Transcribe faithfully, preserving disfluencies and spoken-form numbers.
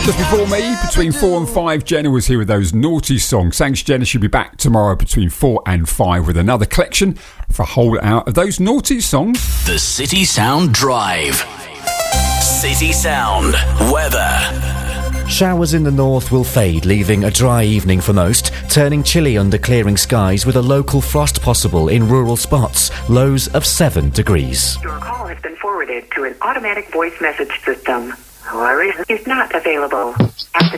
Just before me, between four and five, Jenna was here with those naughty songs. Thanks, Jenna. She'll be back tomorrow between four and five with another collection for a whole hour of those naughty songs. The City Sound Drive. City Sound weather. Showers in the north will fade, leaving a dry evening for most, turning chilly under clearing skies with a local frost possible in rural spots, lows of seven degrees. Your call has been forwarded to an automatic voice message system. However, is not available at the